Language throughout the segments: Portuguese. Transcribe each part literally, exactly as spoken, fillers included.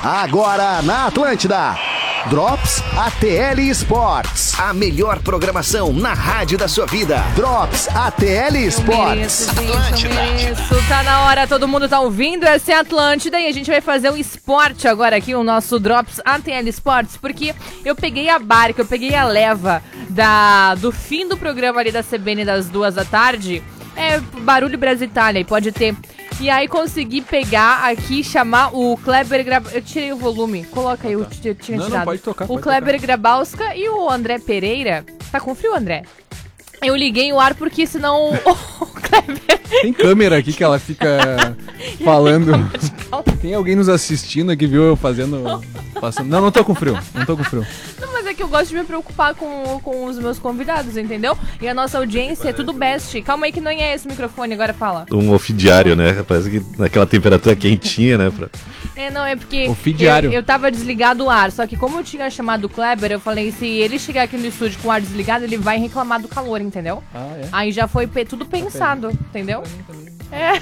Agora na Atlântida. Drops A T L Sports. A melhor programação na rádio da sua vida. Drops A T L Sports. Isso, tá na hora, todo mundo tá ouvindo. Essa é a Atlântida e a gente vai fazer um esporte agora aqui, o nosso Drops A T L Sports, porque eu peguei a barca, eu peguei a leva da, do fim do programa ali da C B N das duas da tarde. É barulho Brasil Itália, e pode ter. E aí consegui pegar aqui e chamar o Kleber Grab... Eu tirei o volume, coloca aí, eu, t- eu tinha não, tirado. Não, pode tocar, o pode Kleber tocar. Grabowska e o André Pereira. Tá com frio, André? Eu liguei o ar porque senão o Kleber... Tem câmera aqui que ela fica falando. Tem alguém nos assistindo que viu eu fazendo... Passando. Não, não tô com frio, não tô com frio. Não, mas é que eu gosto de me preocupar com, com os meus convidados, entendeu? E a nossa audiência é tudo best. Calma aí que não é esse microfone, agora fala. Um ofidiário, né? Parece que naquela temperatura quentinha, né? Pra... É, não, é porque Ofidiário. eu, eu tava desligado o ar, só que como eu tinha chamado o Kleber, eu falei, se ele chegar aqui no estúdio com o ar desligado, ele vai reclamar do calor, entendeu? Ah, é? Aí já foi pe- tudo pensado, entendeu? É.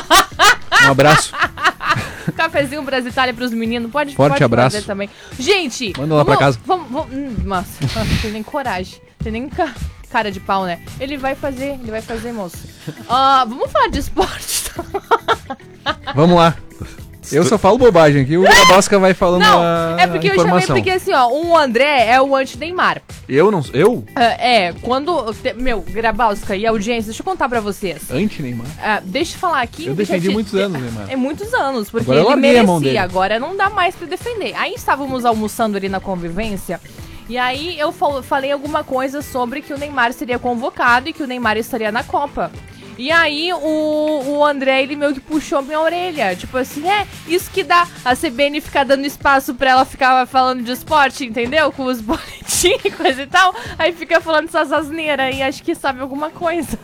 Um abraço. Cafezinho Brasil Itália pros meninos, pode, Forte pode abraço. fazer também. Gente, Manda lá pra casa. Vamos, vamos, hum, nossa, não tem nem coragem, tem nem ca- cara de pau, né? Ele vai fazer, ele vai fazer, moço. Uh, vamos falar de esporte. Vamos lá. Eu só falo bobagem aqui, o Grabowska vai falando Não, a é porque eu chamei informação. porque assim, ó, o André é o anti-Neymar. Eu não... Eu? É, é, quando... te- Meu, Grabowska e audiência, deixa eu contar pra vocês. Anti-Neymar? Ah, deixa eu falar aqui... Eu deixa defendi te- muitos anos, Neymar. É muitos anos, porque Agora eu ele larguei a mão dele. merecia, agora não dá mais pra defender. Aí estávamos almoçando ali na convivência, e aí eu fal- falei alguma coisa sobre que o Neymar seria convocado e que o Neymar estaria na Copa. E aí o, o André, ele meio que puxou minha orelha, tipo assim, é, isso que dá a C B N ficar dando espaço pra ela ficar falando de esporte, entendeu? Com os boletins e coisa e tal, aí fica falando essas asneiras e acho que sabe alguma coisa.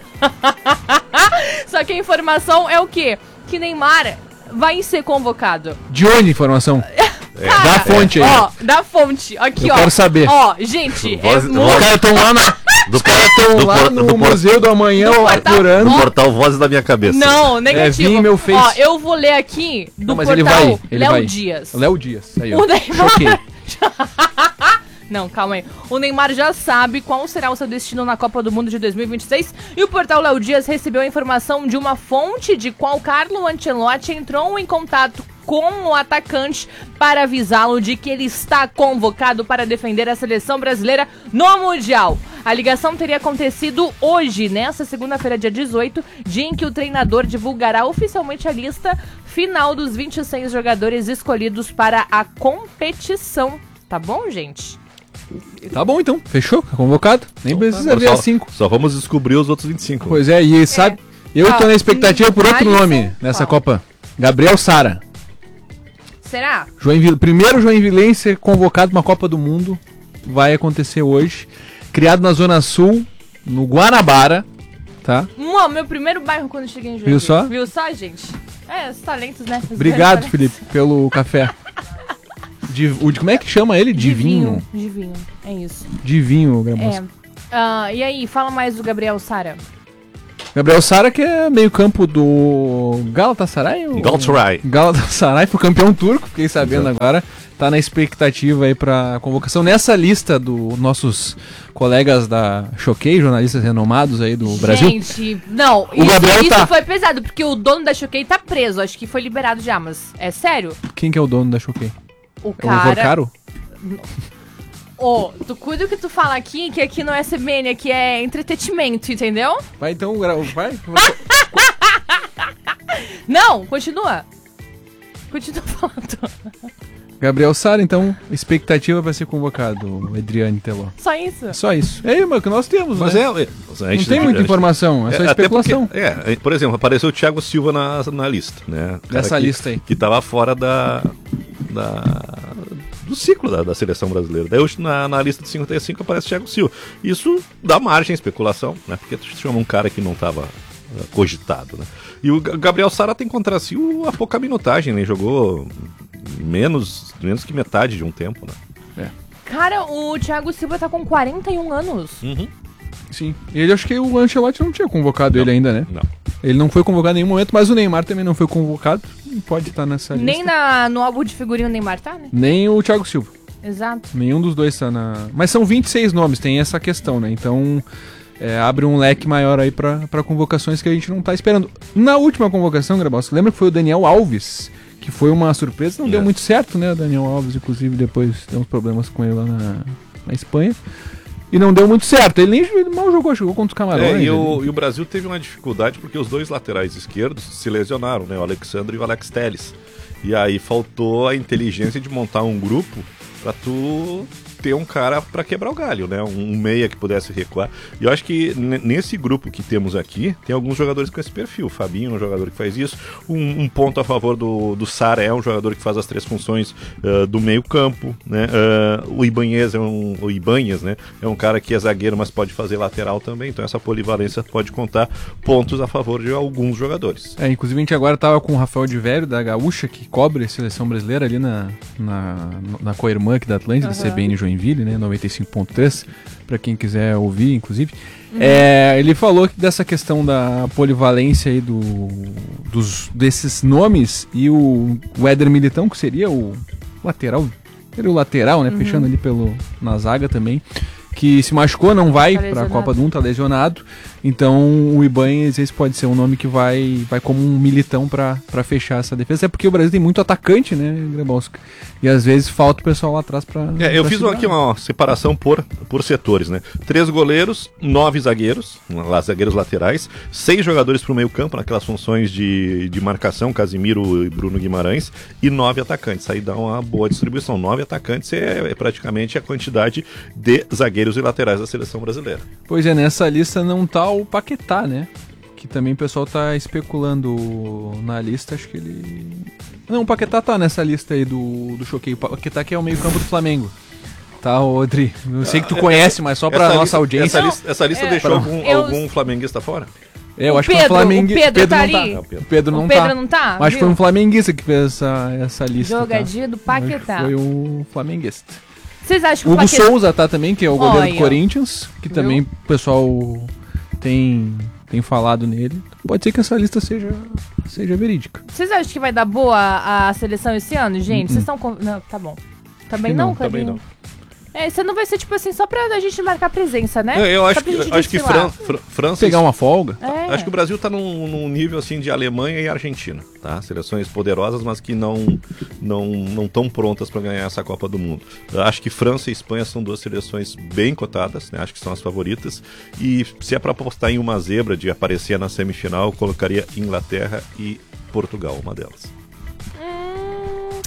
Só que a informação é o quê? Que Neymar vai ser convocado. De onde a informação? Cara, Da fonte aí. Ó, da fonte, aqui Eu ó. quero saber. Ó, gente, Voz- é voz- muito... Os caras estão lá, na... Do, tão do lá por- no do por- Museu do Amanhã do portal- apurando. do portal Vozes da Minha Cabeça. Não, negativo. É, vi meu Face. Ó, eu vou ler aqui do Não, mas portal ele vai, ele Léo vai. Dias. Léo Dias, aí ó. O Neymar... Choquei. Não, calma aí. O Neymar já sabe qual será o seu destino na Copa do Mundo de dois mil e vinte e seis e o portal Léo Dias recebeu a informação de uma fonte de qual Carlo Ancelotti entrou em contato com o atacante para avisá-lo de que ele está convocado para defender a seleção brasileira no Mundial. A ligação teria acontecido hoje, nesta segunda-feira, dia dezoito, dia em que o treinador divulgará oficialmente a lista final dos vinte e seis jogadores escolhidos para a competição. Tá bom, gente? Tá bom então, fechou, tá convocado. Nem precisa ver só, as cinco. só vamos descobrir os outros vinte e cinco. Pois é, e sabe, eu Ah, tô na expectativa por outro Alisson, nome nessa qual? Copa. Gabriel Sara. Será? Joinville, primeiro joinvilense convocado para uma Copa do Mundo. Vai acontecer hoje. Criado na Zona Sul, no Guanabara, tá? Um, meu primeiro bairro quando eu cheguei em Joinville. Viu só? Viu só, gente? É, os talentos, né? Os Obrigado, talentos. Felipe, pelo café. De, o, de- como é que chama ele? Divinho. Divinho, é isso. Divinho, É. Grabowska. Ah, e aí, fala mais do Gabriel Sara. Gabriel Sara, que é meio campo do Galatasaray? ou- Galatasaray. Galatasaray, foi campeão turco, fiquei sabendo agora. Tá na expectativa aí pra convocação. Nessa lista dos nossos colegas da Choquei, jornalistas renomados aí do Brasil. Gente, não, O isso, Gabriel isso tá. foi pesado, porque o dono da Choquei tá preso. Acho que foi liberado já, mas é sério? Quem que é o dono da Choquei? O É o cara... Vorcaro? Ô, tu cuida o que tu fala aqui, que aqui não é C B N, aqui é entretenimento, entendeu? Vai então, gra- vai. Não, continua. Continua falando. Gabriel Sara, então, expectativa pra ser convocado, Adriane Teló. Só isso? Só isso. É o que nós temos, Mas né? é, é, a Não gente- tem a muita gente- informação, é só É, até especulação. porque- é, por exemplo, apareceu o Thiago Silva na, na lista, né? O cara Dessa que- lista aí. Que tava fora da, da, do ciclo da, da seleção brasileira. Daí hoje na, na lista de cinquenta e cinco aparece o Thiago Silva. Isso dá margem à especulação, né? Porque tu chama um cara que não tava uh, cogitado, né? E o Ga- Gabriel Sara tem contra si o- a pouca minutagem, né? Jogou menos, menos que metade de um tempo, né? Cara, o Thiago Silva tá com quarenta e um anos. Uhum. Sim. Ele acho que o Ancelotti não tinha convocado Não. ele ainda, né? Não. Ele não foi convocado em nenhum momento, mas o Neymar também não foi convocado. pode estar nessa lista. Nem na, no álbum de figurinha o Neymar tá, né? Nem o Thiago Silva. Exato. Nenhum dos dois tá na... Mas são vinte e seis nomes, tem essa questão, né? Então, é, abre um leque maior aí pra, pra convocações que a gente não tá esperando. Na última convocação, Grebal, você lembra que foi o Daniel Alves, que foi uma surpresa, não é. deu muito certo, né? O Daniel Alves, inclusive, depois deu uns problemas com ele lá na, na Espanha. E não deu muito certo, ele nem ele mal jogou, jogou contra os Camarões. É, e, o, ele... e o Brasil teve uma dificuldade porque os dois laterais esquerdos se lesionaram, né? O Alexandre e o Alex Telles. E aí faltou a inteligência de montar um grupo pra tu ter um cara pra quebrar o galho, né? Um, um meia que pudesse recuar. E eu acho que n- nesse grupo que temos aqui, tem alguns jogadores com esse perfil. O Fabinho é um jogador que faz isso. Um, um ponto a favor do, do Sara é um jogador que faz as três funções uh, do meio campo, né? Uh, o Ibanez é um... O Ibanez, né? É um cara que é zagueiro, mas pode fazer lateral também. Então essa polivalência pode contar pontos a favor de alguns jogadores. É, inclusive a gente agora tava com o Rafael de Vério, da Gaúcha, que cobre a seleção brasileira ali na, na, na co-irmã aqui da Atlântida, uhum. C B N Joinville, né, noventa e cinco ponto três, para quem quiser ouvir, inclusive. Uhum. É, ele falou dessa questão da polivalência aí do, dos, desses nomes e o, o Éder Militão, que seria o lateral, seria o lateral, né, uhum. fechando ali pelo, na zaga também, que se machucou, não vai tá para a Copa do Mundo, tá lesionado. Então o Ibanez esse pode ser um nome que vai, vai como um militão para fechar essa defesa. É porque o Brasil tem muito atacante, né, Grebowski? E às vezes falta o pessoal lá atrás para. É, eu fiz aqui uma separação por, por setores, né? Três goleiros, nove zagueiros, lá, zagueiros laterais, seis jogadores para o meio campo, naquelas funções de, de marcação, Casimiro e Bruno Guimarães, e nove atacantes. Aí dá uma boa distribuição. Nove atacantes é, é praticamente a quantidade de zagueiros e laterais da seleção brasileira. Pois é, nessa lista não tá o Paquetá, né? Que também o pessoal tá especulando na lista, acho que ele... Não, o Paquetá tá nessa lista aí do, do Choquei. O Paquetá que é o meio campo do Flamengo. Tá, Rodri? Eu sei que tu conhece, mas só pra essa nossa lista, audiência. Essa lista, essa lista é, deixou algum, eu... algum flamenguista fora? É, eu o acho Pedro, que o Flamengo. O Pedro, Pedro tá não ali. Tá. Não, o Pedro não o Pedro tá. não tá. Acho que foi um flamenguista que fez essa, essa lista. Jogadinha tá? do Paquetá. Foi um flamenguista. Vocês acham que o o Hugo Paquetá... Souza tá também, que é o goleiro Olha. do Corinthians, que Viu? também o pessoal tem, tem falado nele. Pode ser que essa lista seja, seja verídica. Vocês acham que vai dar boa a seleção esse ano, gente? Vocês Uh-uh. estão... Conv... Não, tá bom. Também Não, não, também Clebinho? não. É, você não vai ser tipo assim, só pra a gente marcar presença, né? É, eu Só acho pra que, gente acho que desfilar. Fran, Fran, França... Pegar uma folga. É. Acho que o Brasil está num, num nível assim de Alemanha e Argentina, tá? Seleções poderosas, mas que não não não estão prontas para ganhar essa Copa do Mundo. Eu acho que França e Espanha são duas seleções bem cotadas, né? Acho que são as favoritas. E se é para apostar em uma zebra de aparecer na semifinal, eu colocaria Inglaterra e Portugal, uma delas. Hum,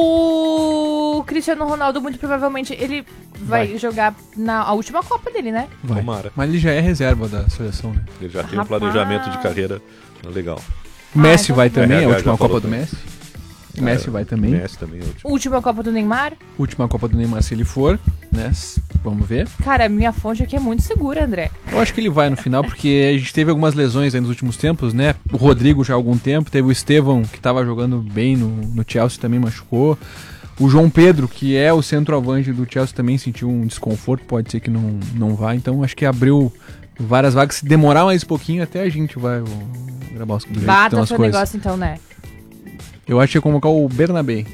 o Cristiano Ronaldo, muito provavelmente, ele vai, Vai. jogar na a última Copa dele, né? Vai. Tomara. Mas ele já é reserva da seleção, né? Ele já tem um Rapaz. planejamento de carreira legal. Messi então vai tudo bem. também, É, a já- última já Copa falou do também. Messi. O Messi É, vai também. Messi também é último. Última Copa do Neymar. Última Copa do Neymar, se ele for, né? S- Vamos ver. Cara, minha fonte aqui é muito segura, André. Eu acho que ele vai no final, porque a gente teve algumas lesões aí nos últimos tempos, né? O Rodrigo já há algum tempo, teve o Estevão, que tava jogando bem no, no Chelsea, também machucou. O João Pedro, que é o centroavante do Chelsea, também sentiu um desconforto, pode ser que não, não vá. Então acho que abriu várias vagas. Se demorar mais um pouquinho, até a gente vai gravar os do jeito que estão Bata as seu coisas. negócio então, né? Eu acho que ia convocar o Bernabé.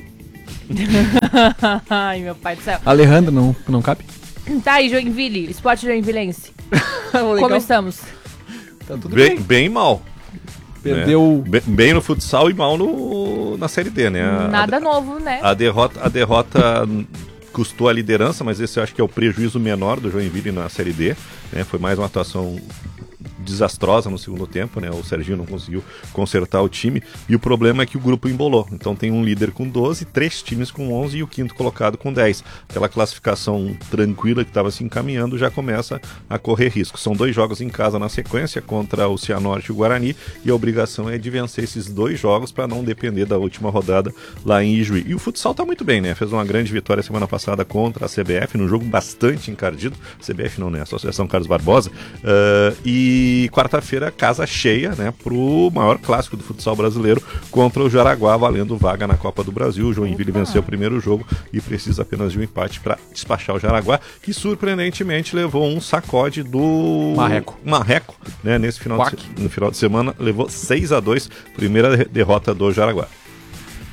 Ai, meu pai do céu. Alejandro, não, não cabe? Tá aí, Joinville, esporte joinvilense. Como estamos? Tá tudo Bem, bem. bem mal. Perdeu... Né? Bem, bem no futsal e mal no, na Série D, né? A- Nada a, novo, né? A derrota, a derrota custou a liderança, mas esse eu acho que é o prejuízo menor do Joinville na Série D, né? Foi mais uma atuação desastrosa no segundo tempo, né? O Serginho não conseguiu consertar o time e o problema é que o grupo embolou. Então tem um líder com doze, três times com onze e o quinto colocado com dez. Aquela classificação tranquila que estava se encaminhando já começa a correr risco. São dois jogos em casa na sequência contra o Cianorte e o Guarani e a obrigação é de vencer esses dois jogos para não depender da última rodada lá em Ijuí. E o futsal tá muito bem, né? Fez uma grande vitória semana passada contra a C B F, num jogo bastante encardido. C B F não, né? Associação Carlos Barbosa. Uh, e quarta-feira, casa cheia, né? Pro maior clássico do futsal brasileiro contra o Jaraguá, valendo vaga na Copa do Brasil. O Joinville Opa. venceu o primeiro jogo e precisa apenas de um empate para despachar o Jaraguá, que surpreendentemente levou um sacode do Marreco. Marreco, né? Nesse final de, Quack. se- no final de semana levou seis a dois, primeira de- derrota do Jaraguá.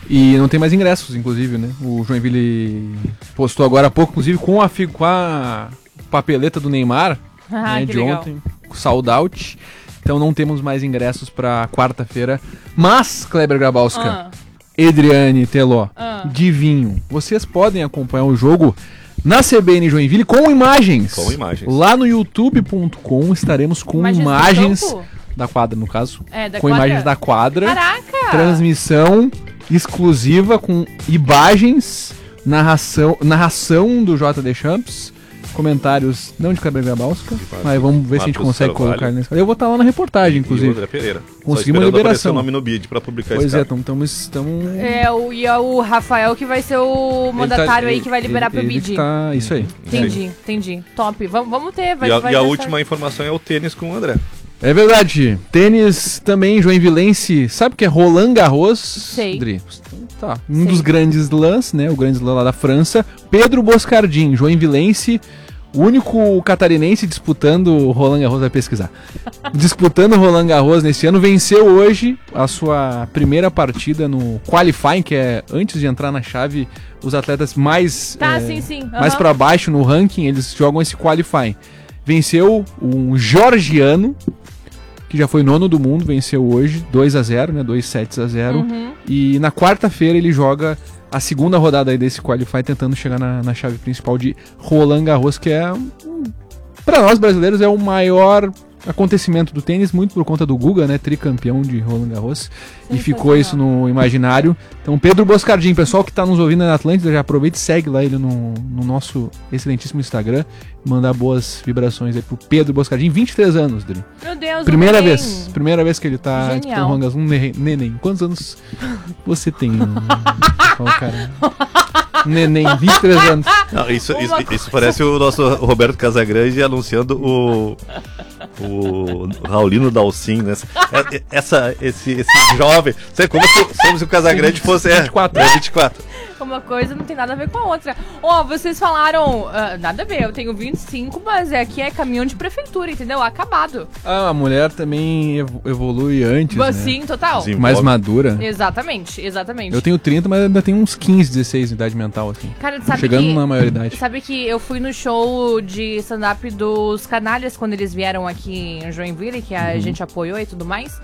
E não tem mais ingressos, inclusive, né? O Joinville postou agora há pouco, inclusive, com a, fi- com a papeleta do Neymar, Ah, né, que de legal. ontem, sold out. Então não temos mais ingressos pra quarta-feira. Mas, Kleber Grabowska, Ah, Adriane Teló, Ah. Divinho, vocês podem acompanhar o jogo na C B N Joinville com imagens. Com imagens. Lá no youtube ponto com estaremos com Imagens do imagens, campo? da quadra, no caso. É, da com quadra? imagens da quadra. Caraca! Transmissão exclusiva com imagens, narração, narração do J D Champs, comentários não de Kleber Grabowska, mas vamos ver se a gente Marcos consegue Carvalho. colocar ele nesse. Eu vou estar lá na reportagem, E o inclusive. André Pereira. Conseguimos Só esperando liberação. aparecer o nome no bid pra publicar Pois esse é, cara. estamos. É, o, e é o Rafael que vai ser o mandatário aí que vai liberar pro bid. Tá, isso aí. Entendi, entendi. Top. Vamos, vamos ter. Vai, E a, vai e a dar última certo. informação é o tênis com o André. É verdade. Tênis também, joinvilense. Sabe o que é Roland Garros? Sei. Dri? Tá. Um Sei. dos grandes slams, né? O grande slam lá da França. Pedro Boscardin, joinvilense. O único catarinense disputando o Roland Garros, vai pesquisar. Disputando o Roland Garros nesse ano, venceu hoje a sua primeira partida no qualifying, que é antes de entrar na chave, os atletas mais, Tá, é, sim, sim. mais aham. pra baixo no ranking, eles jogam esse qualifying. Venceu um georgiano, que já foi nono do mundo, venceu hoje, dois a zero, né? dois sets a zero. Uhum. E na quarta-feira ele joga a segunda rodada aí desse qualify, tentando chegar na, na chave principal de Roland Garros, que é, um, para nós brasileiros, é o maior acontecimento do tênis, muito por conta do Guga, né, tricampeão de Roland Garros, e ficou isso no imaginário. Então, Pedro Boscardin, pessoal que tá nos ouvindo na Atlântida, já aproveita e segue lá ele no, no nosso excelentíssimo Instagram, mandar boas vibrações aí pro Pedro Boscardin, vinte e três anos, Dri. Meu Deus, Primeira um neném. vez, primeira vez que ele tá Genial. disputando Roland Garros, um ne- neném. Quantos anos você tem? Qual cara? Neném, vinte e três anos. Não, isso, Uma isso, coisa- isso parece o nosso Roberto Casagrande anunciando o, o Raulino Dalcin, né? Essa, esse, esse jovem. Sabe, como se, como se o Casagrande fosse. É, vinte e quatro. É, vinte e quatro. Uma coisa não tem nada a ver com a outra. Ó, vocês falaram. ah, nada a ver, eu tenho vinte e cinco, mas é aqui é caminhão de prefeitura, entendeu? Acabado. Ah, a mulher também evo- evolui antes, né? Sim, total. Sim. Mais madura. Exatamente, exatamente. Eu tenho trinta, mas ainda tenho uns quinze, dezesseis de idade mental, assim. Cara, sabe Chegando que, na maioridade. Sabe que eu fui no show de stand-up dos Canalhas quando eles vieram aqui em Joinville, que a Uhum. gente apoiou e tudo mais.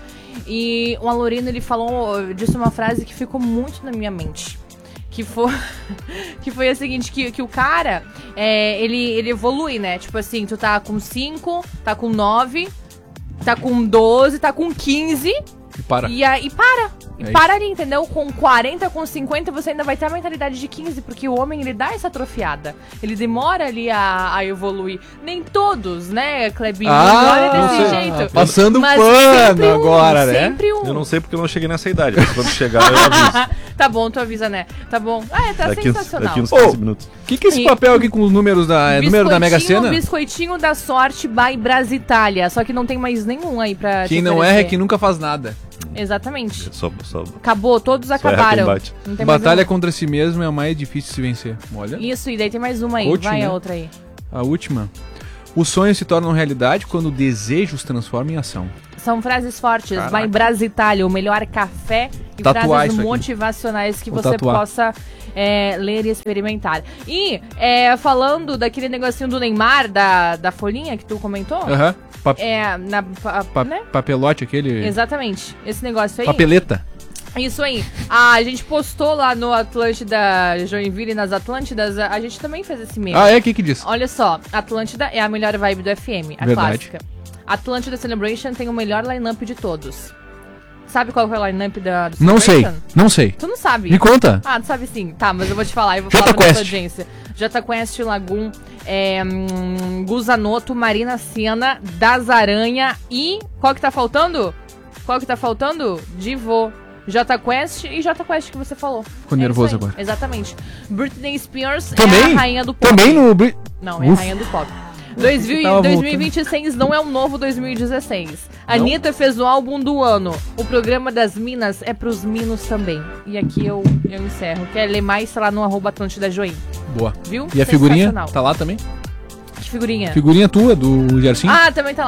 E o Alorino, ele falou, disse uma frase que ficou muito na minha mente. Que foi, que foi a seguinte, que, que o cara, é, ele, ele evolui, né? Tipo assim, tu tá com cinco, tá com nove, tá com doze, tá com quinze... E para. E aí para. E É para ali, entendeu? Com quarenta, com cinquenta, você ainda vai ter a mentalidade de quinze, porque o homem, ele dá essa atrofiada. Ele demora ali a, a evoluir. Nem todos, né, Clebinho? Ah, Olha não desse sei. jeito. Passando Mas pano sempre um, agora, né? Sempre um. Eu não sei porque eu não cheguei nessa idade, mas quando chegar eu aviso. Tá bom, tu avisa, né? Tá bom. Ah, é, tá Daqui uns, sensacional. daqui uns Ô, quinze minutos. O que, que é esse E- papel aqui com os números da, é, número da Mega Sena? Biscoitinho da sorte by Brasitália. Só que não tem mais nenhum aí pra Quem te não erra é oferecer. quem nunca faz nada. Exatamente. Só, só... Acabou, todos Só erra quem acabaram. bate. Não tem mais Batalha nenhum. contra si mesmo é a mais difícil de se vencer. Olha, Isso, e daí tem mais uma aí. Coaching, Vai né? a outra aí. a última. Os sonhos se tornam realidade quando o desejo se transforma em ação. São frases fortes. Caraca. Vai em Brasitália, o melhor café e Tatuar frases isso aqui. motivacionais que Vou você tatuar. possa é, ler e experimentar. E é, falando daquele negocinho do Neymar, da, da folhinha que tu comentou, Aham. Pa- é, na, pa- pa- né? Papelote aquele. Exatamente. Esse negócio aí. Papeleta. Isso aí. A gente postou lá no Atlântida Joinville, nas Atlântidas, a, a gente também fez esse meme. Ah, é? O que que diz? Olha só, Atlântida é a melhor vibe do F M, a Verdade. clássica. Atlântida Celebration tem o melhor line-up de todos. Sabe qual que é o line-up da, do Não sei, Celebration? não sei. Tu não sabe? Me conta. Ah, tu sabe sim. Tá, mas eu vou te falar, eu vou Jota falar pra nossa Quest. audiência. Jota Quest, Lagoon, é, hum, Guzanoto, Marina Senna, Das Aranha e... Qual que tá faltando? Qual que tá faltando? Divô. Jota Quest e Jota Quest que você falou. Ficou É nervoso isso aí, agora. Exatamente. Britney Spears Também? é a rainha do pop. Também no. Bri- Não, é a Uf. rainha do pop. dois mil, Tava dois mil e vinte e seis não é o novo dois mil e dezesseis. A Anitta fez o álbum do ano. O programa das minas é pros minos também. E aqui eu, eu encerro. Quer ler mais, sei lá, no arroba Atlântida Join. Boa. Viu? E a figurinha? Sensacional. Tá lá também? Que figurinha? Figurinha tua, do Gersinho? Ah, também tá lá.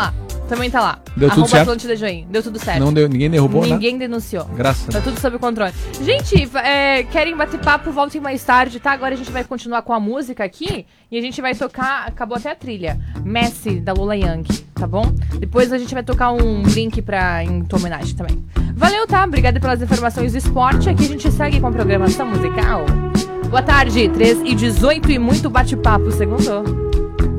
também tá lá. Deu tudo Arroba certo? Atlântida Joinha. Deu tudo certo. Não deu, ninguém derrubou nada. Ninguém denunciou. Graças a Tá Deus. tudo sob controle. Gente, é, querem bater papo? Voltem mais tarde, tá? Agora a gente vai continuar com a música aqui e a gente vai tocar. Acabou até a trilha. Messi, da Lola Young, tá bom? Depois a gente vai tocar um link pra, em tua homenagem também. Valeu, tá? Obrigada pelas informações do esporte. Aqui a gente segue com a programação musical. Boa tarde, três e dezoito e muito bate-papo, segundou.